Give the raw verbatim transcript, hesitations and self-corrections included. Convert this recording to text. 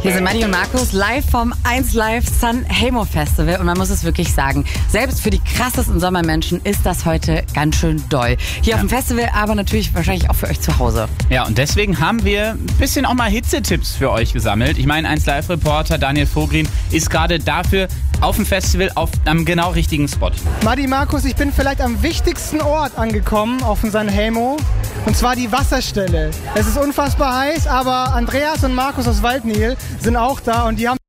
Hier sind Maddie und Markus live vom eins Live San Remo Festival und man muss es wirklich sagen, selbst für die krassesten Sommermenschen ist das heute ganz schön doll. Hier ja. auf dem Festival, aber natürlich wahrscheinlich auch für euch zu Hause. Ja, und deswegen haben wir ein bisschen auch mal Hitzetipps für euch gesammelt. Ich meine, eins Live Reporter Daniel Vogrin ist gerade dafür auf dem Festival auf einem genau richtigen Spot. Maddie, Markus, ich bin vielleicht am wichtigsten Ort angekommen auf dem San Remo, und zwar die Wasserstelle. Es ist unfassbar heiß, aber Andreas und Markus aus Waldnil sind auch da und die haben